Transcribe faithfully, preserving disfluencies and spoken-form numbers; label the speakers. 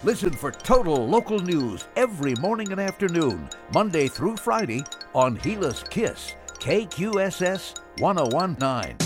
Speaker 1: Listen for total local news every morning and afternoon, Monday through Friday on Gillis Kiss, K Q S S ten nineteen.